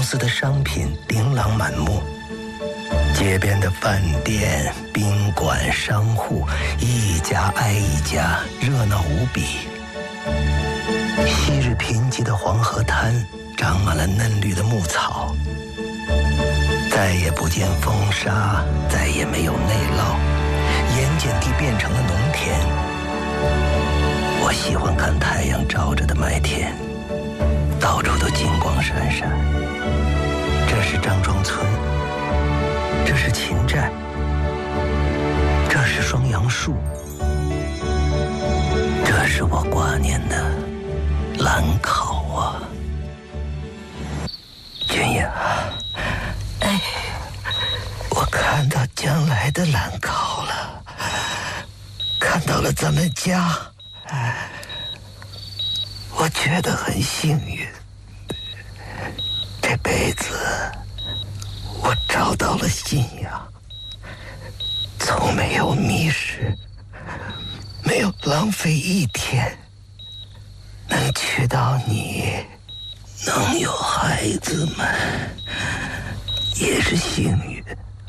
司的商品琳琅满目，街边的饭店、宾馆、商户一家挨一家，热闹无比。昔日贫瘠的黄河滩长满了嫩绿的牧草，再也不见风沙，再也没有内涝，盐碱地变成了农田。我喜欢看太阳照着的麦田，到处都金光闪闪。这是张庄村，这是秦寨，这是双杨树，这是我挂念的兰考啊。君雅，哎，我看到将来的兰考了，看到了咱们家，我觉得很幸运。这辈子我找到了信仰，从没有迷失，没有浪费一天。能娶到你，能有孩子们，也是幸运。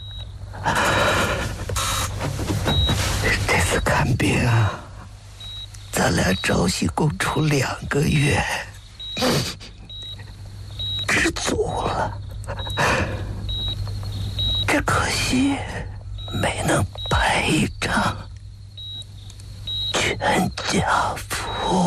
这次看病啊，咱俩朝夕共处2个月，知足了。只可惜没能排一场全家福。